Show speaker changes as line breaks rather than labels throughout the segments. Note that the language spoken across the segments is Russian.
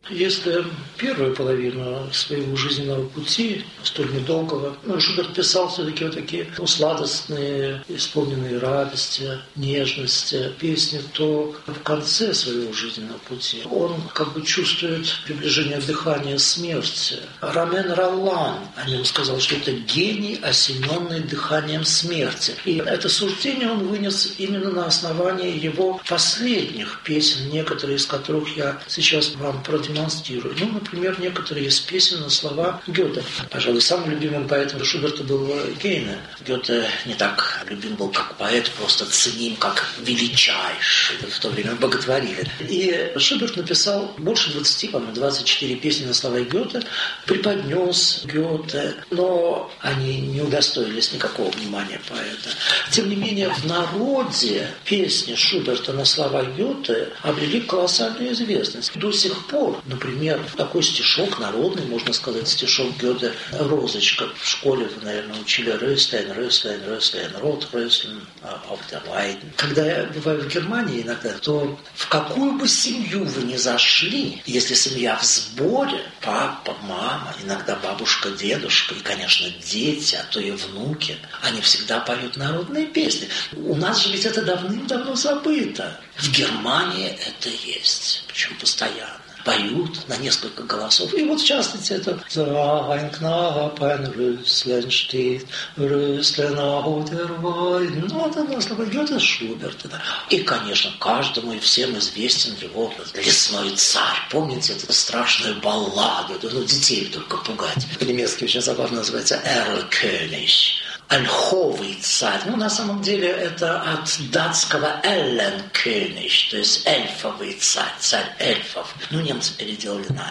Если первую половину своего жизненного пути, столь недолгого, Шуберт писал все-таки вот такие сладостные, исполненные радости, нежности песни, то в конце своего жизненного пути он как бы чувствует приближение дыхания смерти. Ромен Роллан о нем сказал, что это гений, осененный дыханием смерти. И это суждение он вынес именно на основании его последних песен, некоторые из которых я сейчас вам продемонстрирую. Например, некоторые из песен на слова Гёте. Пожалуй, самым любимым поэтом Шуберта был Гейне. Гёте не так любим был как поэт, просто ценим как величайший. В то время боготворили. И Шуберт написал больше 20, по-моему, 24 песни на слова Гёте, преподнес Гёте, но они не удостоились никакого внимания поэта. Тем не менее, в народе песни Шуберта на слова Гёте обрели колоссальную известность. До сих пор, например, такой стишок народный, можно сказать, стишок Гёте «Розочка». В школе вы, наверное, учили «Рöslein, Röslein, Röslein, Rot, Röslein auf der Weiden». Когда я бываю в Германии иногда, то в какую бы семью вы ни зашли, если семья в сборе, папа, мама, иногда бабушка, дедушка и, конечно, дети, а то и внуки, они всегда поют народные песни. У нас же ведь это давным-давно забыто. В Германии это есть, причем постоянно. Поют на несколько голосов. И вот в частности это «Ein Knaben Röslein steht, Röslein auf der Weide». Это на слова Гёте, Шуберта. Да. И, конечно, каждому и всем известен его «Лесной царь». Помните эту страшную балладу? Детей только пугать. По-немецки очень забавно называется «Erlkönig». Ольховый царь. На самом деле это от датского Элленkönig, то есть эльфовый царь, царь эльфов. Немцы переделали на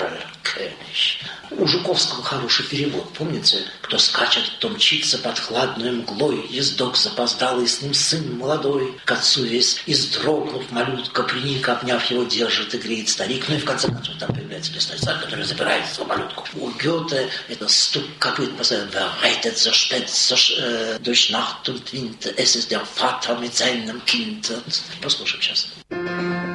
Erlkönig. У Жуковского хороший перевод. Помните, кто скачет, кто мчится под хладной мглой, ездок запоздалый, с ним сын молодой, к отцу весь издрогнув, малютка приник, обняв его, держит и греет старик. И в конце концов там появляется лесной царь, который забирает свою малютку. У Гёте это стук копыт, постоянно «Reitet so spät, durch Nacht und Wind, es ist der Vater mit seinem Kind». Послушаем сейчас.